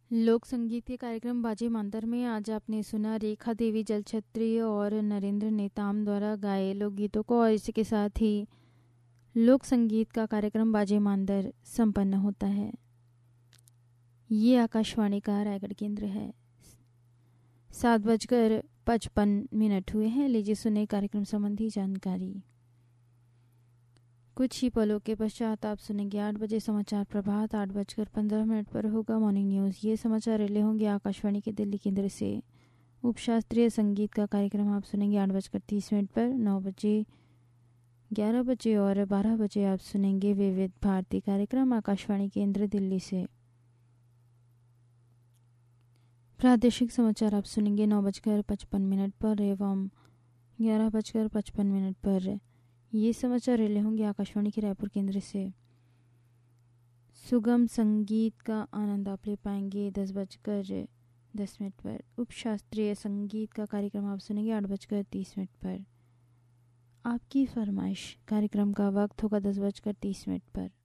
लोक संगीत के कार्यक्रम बाजे मांतर में आज आपने सुना रेखा देवी जलछत्री और नरेंद्र नेताम द्वारा गाए लोकगीतों को, और इसी के साथ ही लोक संगीत का कार्यक्रम बाजे मांतर संपन्न होता है। ये आकाशवाणी का रायगढ़ केंद्र है। 7:55 हुए हैं। लीजिए सुने कार्यक्रम संबंधी जानकारी। कुछ ही पलों के पश्चात आप सुनेंगे 8 बजे समाचार प्रभात। 8:15 पर होगा मॉर्निंग न्यूज़। ये समाचार रिले होंगे आकाशवाणी के दिल्ली केंद्र से। उपशास्त्रीय संगीत का कार्यक्रम आप सुनेंगे 8:30 पर। 9 बजे, 11 बजे और 12 बजे आप सुनेंगे विविध भारती कार्यक्रम आकाशवाणी केंद्र दिल्ली से। प्रादेशिक समाचार आप सुनेंगे 9:55 पर एवं 11:55 पर। ये समाचार रिले होंगे आकाशवाणी के रायपुर केंद्र से। सुगम संगीत का आनंद आप ले पाएंगे 10:10 पर। उपशास्त्रीय संगीत का कार्यक्रम आप सुनेंगे 8:30 पर। आपकी फरमाइश कार्यक्रम का वक्त होगा 10:30 पर।